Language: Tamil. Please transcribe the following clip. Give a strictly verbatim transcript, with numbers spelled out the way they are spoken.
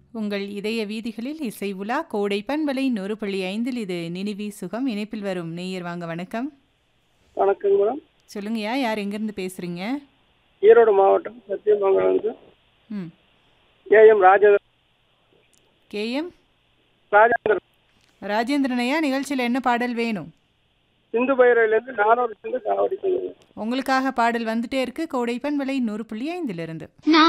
உங்கள் இதய வீதிகளில் இசை உலா கோடை பண்பலை நூறு புள்ளி ஐந்தில் இது நினைவி சுகம். இணைப்பில் வரும் நேயர் வாங்க வணக்கம். வணக்கங்க மேடம். சொல்லுங்கய்யா, யார் எங்கேருந்து பேசுறீங்க? ஈரோடு மாவட்டம் சத்தியமங்கலம் வந்து ம் K M Rajendran. KM Rajendran Rajendran ஐயா, நிகழ்ச்சியில் என்ன பாடல் வேணும்? சிந்து பைரவிலேருந்து நானூறு சிந்து காவடி சொல்லுங்க. உங்களுக்காக பாடல் வந்துட்டே இருக்கு கோடை பண்பலை நூறு புள்ளி ஐந்திலிருந்து.